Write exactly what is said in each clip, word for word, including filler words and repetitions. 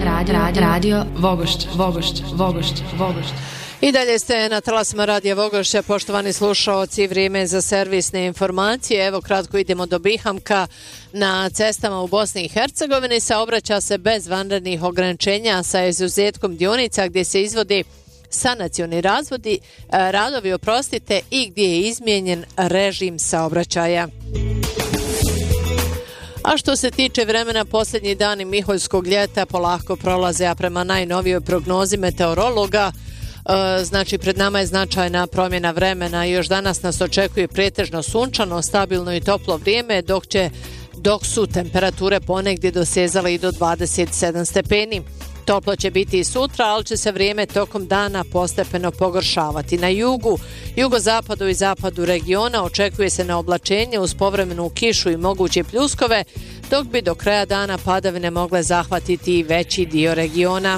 radio, radio, radio Vogošća, Vogošća, Vogošća, Vogošća. I dalje ste na talasima Radija Vogošća, poštovani slušaoci, vrijeme za servisne informacije. Evo kratko idemo do Bihamka. Na cestama u Bosni i Hercegovini saobraća se bez vanrednih ograničenja sa izuzetkom dionica gdje se izvodi sanacioni razvodi, radovi oprostite i gdje je izmijenjen režim saobraćaja. A što se tiče vremena, posljednji dani miholjskog ljeta polako prolaze, a prema najnovijoj prognozi meteorologa, e, znači pred nama je značajna promjena vremena. Još danas nas očekuje pretežno sunčano, stabilno i toplo vrijeme, dok će dok su temperature ponegdje dosezale i do dvadeset sedam stepeni. Toplo će biti i sutra, ali će se vrijeme tokom dana postepeno pogoršavati. Na jugu, jugozapadu i zapadu regiona očekuje se na oblačenje uz povremenu kišu i moguće pljuskove, dok bi do kraja dana padavine mogle zahvatiti i veći dio regiona.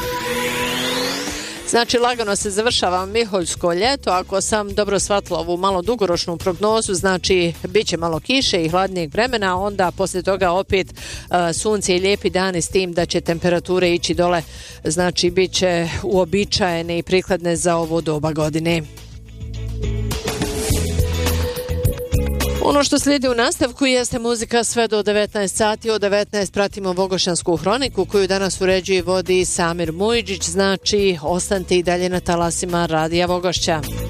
Znači, lagano se završava miholjsko ljeto. Ako sam dobro shvatila ovu malo dugoročnu prognozu, znači bit će malo kiše i hladnijeg vremena, onda poslije toga opet uh, sunce i lijepi dani, s tim da će temperature ići dole, znači bit će uobičajene i prikladne za ovo doba godine. Ono što slijedi u nastavku jeste muzika sve do devetnaest sati. Od devetnaest pratimo Vogošćansku hroniku koju danas uređuje i vodi Samir Mujidžić. Znači, ostanite i dalje na talasima Radija Vogošća.